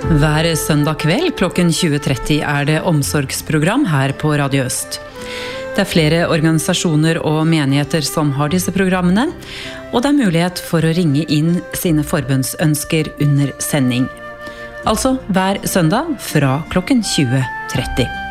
Hver søndag kveld klokken 20:30 det omsorgsprogram her på Radio Øst. Det flere organisasjoner og menigheter som har disse programmene, og det mulighet for å ringe inn sine forbundsønsker under sending. Altså hver søndag fra klokken 20:30.